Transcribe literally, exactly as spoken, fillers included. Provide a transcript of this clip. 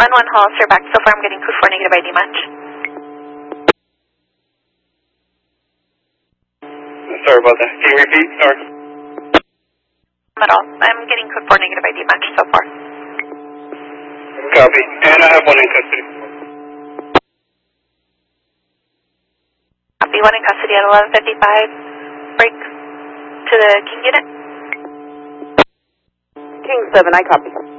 one one Hollister back. So far I'm getting code four negative I D match. Sorry about that. Can you repeat? Sorry. Not at all. I'm getting code four negative I D match so far. Copy. And I have one in custody. Copy, one in custody at eleven fifty-five. Break to the King unit. King seven, I copy.